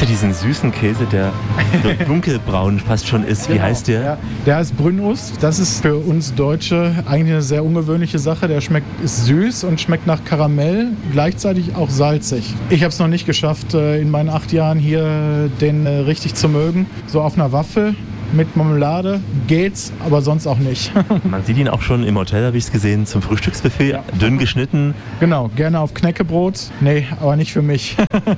diesen süßen Käse, der so dunkelbraun fast schon ist. Wie Genau, heißt der? Ja, der heißt Brünnust. Das ist für uns Deutsche eigentlich eine sehr ungewöhnliche Sache. Der ist süß und schmeckt nach Karamell, gleichzeitig auch salzig. Ich habe es noch nicht geschafft, in meinen 8 Jahren hier den richtig zu mögen. So auf einer Waffel mit Marmelade geht's, aber sonst auch nicht. Man sieht ihn auch schon im Hotel, habe ich es gesehen, zum Frühstücksbuffet. Ja. Dünn geschnitten. Genau, gerne auf Knäckebrot. Nee, aber nicht für mich.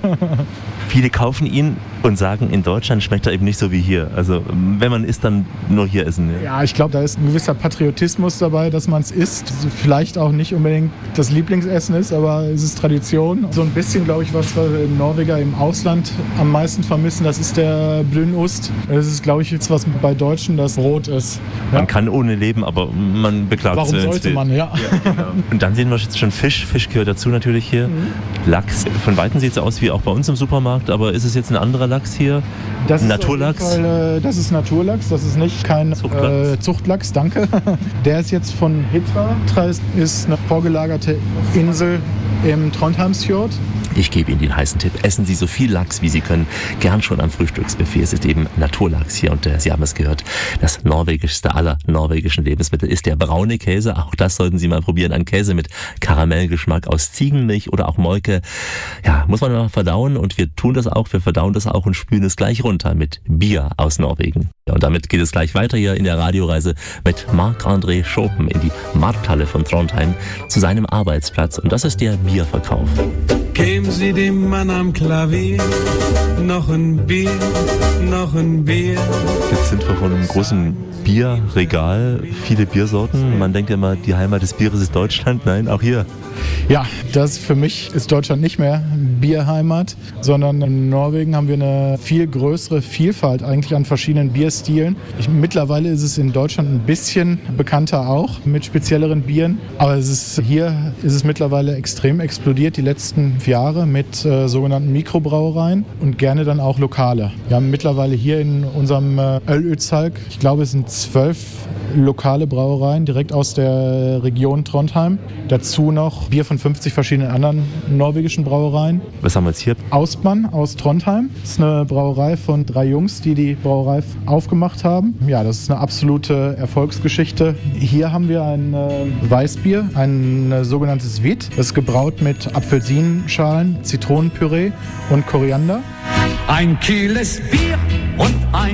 Viele kaufen ihn und sagen, in Deutschland schmeckt er eben nicht so wie hier. Also wenn man isst, dann nur hier essen. Ja, ich glaube, da ist ein gewisser Patriotismus dabei, dass man es isst. Vielleicht auch nicht unbedingt das Lieblingsessen ist, aber es ist Tradition. So ein bisschen, glaube ich, was wir Norweger im Ausland am meisten vermissen, das ist der Brünnust. Das ist, glaube ich, jetzt was bei Deutschen das Brot ist. Ja? Man kann ohne leben, aber man beklagt Warum sollte man, ja. Genau. Und dann sehen wir jetzt schon Fisch. Fisch gehört dazu natürlich hier. Lachs. Von Weitem sieht es aus wie auch bei uns im Supermarkt, aber ist es jetzt ein anderer Lachs hier? Das Naturlachs? Ist das ist Naturlachs, das ist nicht kein Zuchtlachs, danke. Der ist jetzt von Hitra. Hitra ist eine vorgelagerte Insel im Trondheimsfjord. Ich gebe Ihnen den heißen Tipp. Essen Sie so viel Lachs, wie Sie können. Gern schon am Frühstücksbuffet. Es ist eben Naturlachs hier und Sie haben es gehört. Das norwegischste aller norwegischen Lebensmittel ist der braune Käse. Auch das sollten Sie mal probieren. Ein Käse mit Karamellgeschmack aus Ziegenmilch oder auch Molke. Ja, muss man mal verdauen und wir tun das auch. Wir verdauen das auch und spülen es gleich runter mit Bier aus Norwegen. Ja, und damit geht es gleich weiter hier in der Radioreise mit Marc-André Schopen in die Markthalle von Trondheim zu seinem Arbeitsplatz. Und das ist der Bierverkauf. Kämen Sie dem Mann am Klavier, noch ein Bier, noch ein Bier. Jetzt sind wir vor einem großen Bierregal, viele Biersorten. Man denkt ja immer, die Heimat des Bieres ist Deutschland. Nein, auch hier. Ja, das für mich ist Deutschland nicht mehr Bierheimat, sondern in Norwegen haben wir eine viel größere Vielfalt eigentlich an verschiedenen Bierstilen. Mittlerweile ist es in Deutschland ein bisschen bekannter auch mit spezielleren Bieren, aber hier ist es mittlerweile extrem explodiert die letzten Jahre mit sogenannten Mikrobrauereien und gerne dann auch Lokale. Wir haben mittlerweile hier in unserem Ølutsalg, ich glaube es sind 12 lokale Brauereien direkt aus der Region Trondheim. Dazu noch Bier von 50 verschiedenen anderen norwegischen Brauereien. Was haben wir jetzt hier? Austmann aus Trondheim. Das ist eine Brauerei von 3 Jungs, die die Brauerei aufgemacht haben. Ja, das ist eine absolute Erfolgsgeschichte. Hier haben wir ein Weißbier, ein sogenanntes Wit. Das ist gebraut mit Apfelsinenschalen, Zitronenpüree und Koriander. Ein kühles Bier und ein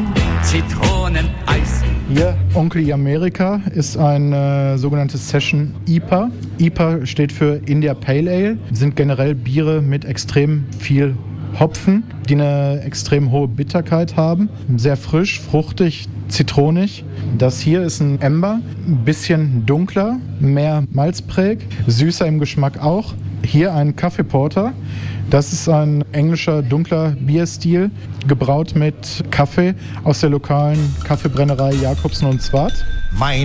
Zitroneneis. Hier, Onkel Amerika, ist ein sogenanntes Session IPA. IPA steht für India Pale Ale. Sind generell Biere mit extrem viel Hopfen, die eine extrem hohe Bitterkeit haben. Sehr frisch, fruchtig, zitronig. Das hier ist ein Amber, ein bisschen dunkler, mehr malzpräg, süßer im Geschmack auch. Hier ein Kaffeeporter. Das ist ein englischer dunkler Bierstil, gebraut mit Kaffee aus der lokalen Kaffeebrennerei Jakobsen und Zwart.